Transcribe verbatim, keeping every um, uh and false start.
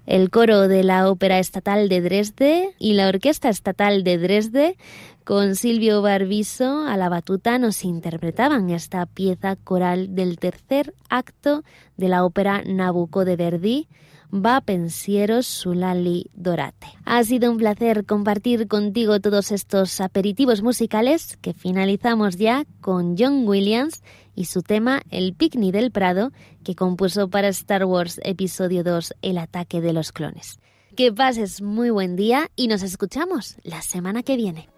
El coro de la Ópera Estatal de Dresde y la Orquesta Estatal de Dresde, con Silvio Barbiso a la batuta, nos interpretaban esta pieza coral del tercer acto de la ópera Nabucco de Verdi, Va pensiero sull'ali dorate. Ha sido un placer compartir contigo todos estos aperitivos musicales que finalizamos ya con John Williams y su tema El Picnic del Prado, que compuso para Star Wars Episodio dos, El ataque de los clones. Que pases muy buen día y nos escuchamos la semana que viene.